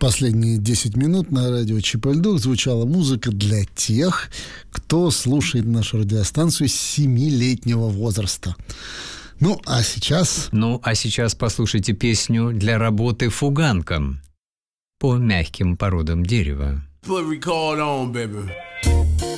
Последние 10 минут на радио ЧП звучала музыка для тех, кто слушает нашу радиостанцию с 7-летнего возраста. Ну, а сейчас послушайте песню для работы фуганком по мягким породам дерева. Put record on, baby.